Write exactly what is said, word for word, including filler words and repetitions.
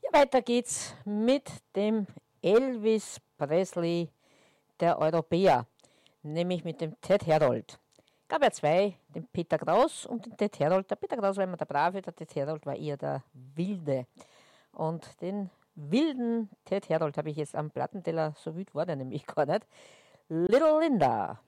Ja, weiter geht's mit dem Elvis Presley der Europäer, nämlich mit dem Ted Herold. Gab ja zwei, den Peter Kraus und den Ted Herold. Der Peter Kraus war immer der Brave, der Ted Herold war eher der Wilde. Und den wilden Ted Herold habe ich jetzt am Plattenteller, so wild war der nämlich gar nicht. Little Linda.